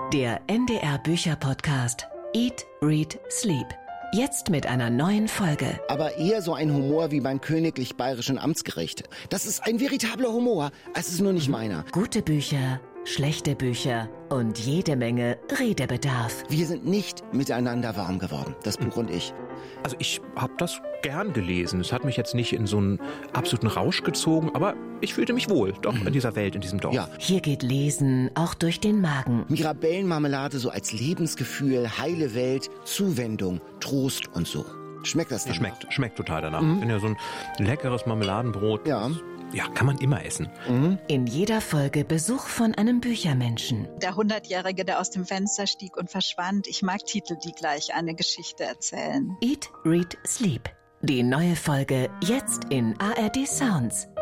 Der NDR Bücher-Podcast Eat, Read, Sleep. Jetzt mit einer neuen Folge. Aber eher so ein Humor wie beim königlich bayerischen Amtsgericht. Das ist ein veritabler Humor, es ist nur nicht meiner. Gute Bücher, schlechte Bücher und jede Menge Redebedarf. Wir sind nicht miteinander warm geworden, das Buch und ich. Also ich habe das gern gelesen. Es hat mich jetzt nicht in so einen absoluten Rausch gezogen, aber ich fühlte mich wohl, doch, in dieser Welt, in diesem Dorf. Ja. Hier geht Lesen auch durch den Magen. Mirabellenmarmelade so als Lebensgefühl, heile Welt, Zuwendung, Trost und so. Schmeckt das dann? Schmeckt total danach. Ich finde ja so ein leckeres Marmeladenbrot. Ja, kann man immer essen. In jeder Folge Besuch von einem Büchermenschen. Der 100-Jährige, der aus dem Fenster stieg und verschwand. Ich mag Titel, die gleich eine Geschichte erzählen. Eat, Read, Sleep. Die neue Folge jetzt in ARD Sounds.